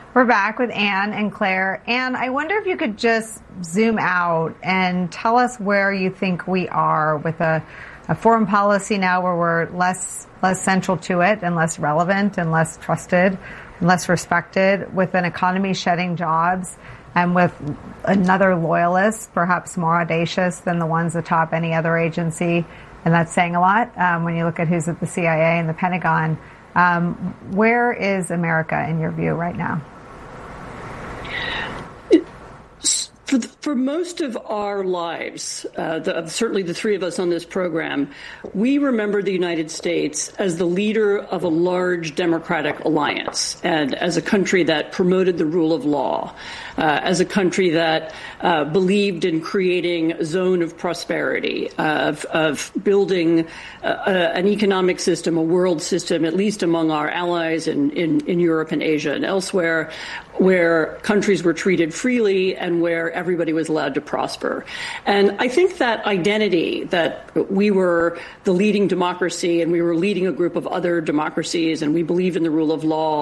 We're back with Anne and Claire. Anne, I wonder if you could just zoom out and tell us where you think we are with a foreign policy now where we're less central to it and less relevant and less trusted and less respected, with an economy shedding jobs and with another loyalist, perhaps more audacious than the ones atop any other agency. And that's saying a lot when you look at who's at the CIA and the Pentagon. Where is America in your view right now? For most of our lives, certainly the three of us on this program, we remember the United States as the leader of a large democratic alliance and as a country that promoted the rule of law, as a country that believed in creating a zone of prosperity, of building an economic system, a world system, at least among our allies in Europe and Asia and elsewhere, where countries were treated freely and where everybody was allowed to prosper. And I think that identity that we were the leading democracy and we were leading a group of other democracies and we believe in the rule of law